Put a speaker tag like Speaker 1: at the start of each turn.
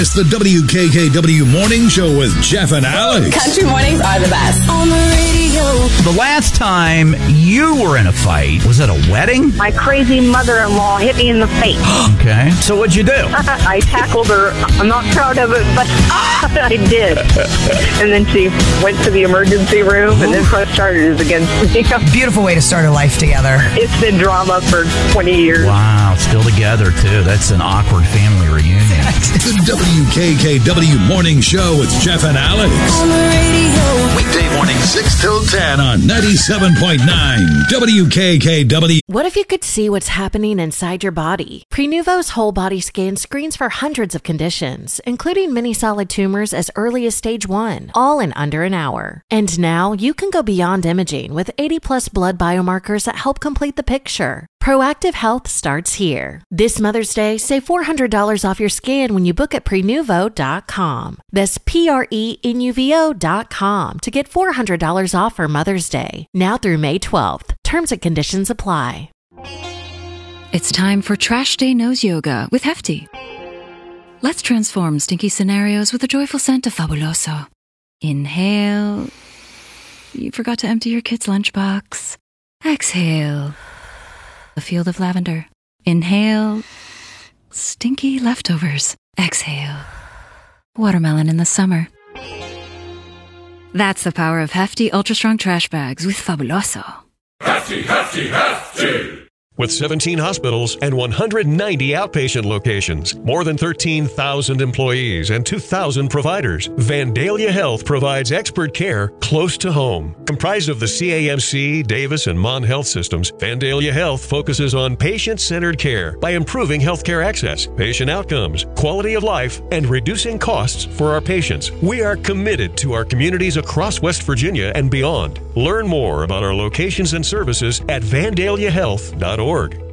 Speaker 1: It's the WKKW Morning Show with Jeff and Alex.
Speaker 2: Country mornings are the best. On the radio.
Speaker 3: The last time you were in a fight, was it a wedding?
Speaker 4: My crazy mother-in-law hit me in the face.
Speaker 3: Okay. So what'd you do?
Speaker 4: I tackled her. I'm not proud of it, but I did. And then she went to the emergency room and then pressed charges against me.
Speaker 5: Beautiful way to start a life together.
Speaker 4: It's been drama for 20 years.
Speaker 3: Wow, still together, too. That's an awkward family reunion.
Speaker 1: The WKKW Morning Show with Jeff and Alex.
Speaker 2: On the radio.
Speaker 1: Weekday morning 6 till 10 on 97.9 WKKW.
Speaker 6: What if you could see what's happening inside your body? Prenuvo's whole body scan screens for hundreds of conditions, including many solid tumors as early as stage 1, all in under an hour. And now you can go beyond imaging with 80-plus blood biomarkers that help complete the picture. Proactive health starts here. This Mother's Day, save $400 off your scan when you book at Prenuvo.com. That's Prenuvo.com to get $400 off for Mother's Day. Now through May 12th. Terms and conditions apply.
Speaker 7: It's time for Trash Day Nose Yoga with Hefty. Let's transform stinky scenarios with a joyful scent of Fabuloso. Inhale. You forgot to empty your kid's lunchbox. Exhale. A field of lavender. Inhale. Stinky leftovers. Exhale. Watermelon in the summer. That's the power of Hefty Ultra Strong Trash Bags with Fabuloso.
Speaker 8: Hefty, hefty, hefty!
Speaker 9: With 17 hospitals and 190 outpatient locations, more than 13,000 employees and 2,000 providers, Vandalia Health provides expert care close to home. Comprised of the CAMC, Davis, and Mon Health systems, Vandalia Health focuses on patient-centered care by improving healthcare access, patient outcomes, quality of life, and reducing costs for our patients. We are committed to our communities across West Virginia and beyond. Learn more about our locations and services at vandaliahealth.org.